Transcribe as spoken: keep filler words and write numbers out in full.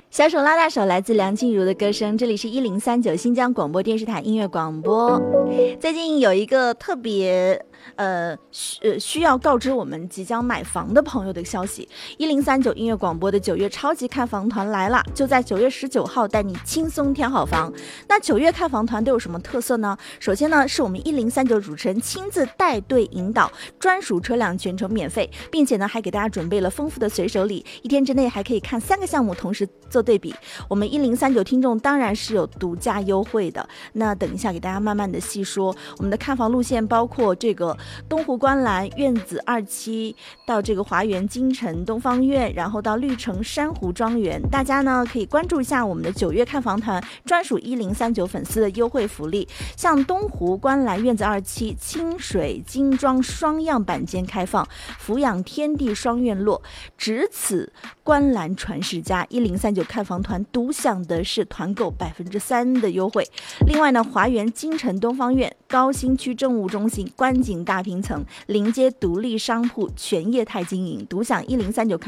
小手拉大手，来自梁静茹的歌声。这里是一零三九新疆广播电视台音乐广播。最近有一个特别呃需需要告知我们即将买房的朋友的消息，一零三九音乐广播的九月超级看房团来了，就在九月十九号带你轻松挑好房。那九月看房团都有什么特色呢？首先呢，是我们一零三九主持人亲自带队引导，专属车辆全程免费，并且呢还给大家准备了丰富的随手礼，一天之内还可以看三个项目同时做对比。我们一零三九听众当然是有独家优惠的，那等一下给大家慢慢的细说。我们的看房路线包括这个东湖观澜院子二期，到这个华园金城东方院，然后到绿城珊瑚庄园。大家呢可以关注一下我们的九月看房团专属一零三九粉丝的优惠福利，像东湖观澜院子二期清水精装双样板间开放，俯仰天地双院落，只此观澜传世家。一零三九看房团独享的是团购百分之三的优惠。另外呢，华园金城东方院高新区政务中心观景大平层，临街独立商铺全业态经营，独享一零三九